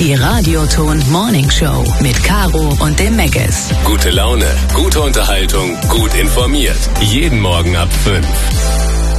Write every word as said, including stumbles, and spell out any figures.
Die Radioton Morning Show mit Caro und dem Megges. Gute Laune, gute Unterhaltung, gut informiert. Jeden Morgen ab fünf.